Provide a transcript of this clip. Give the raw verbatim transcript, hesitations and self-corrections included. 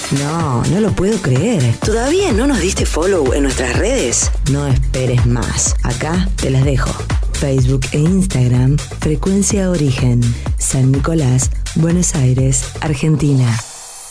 No, no lo puedo creer. ¿Todavía no nos diste follow en nuestras redes? No esperes más. Acá te las dejo. Facebook e Instagram, Frecuencia Origen, San Nicolás, Buenos Aires, Argentina.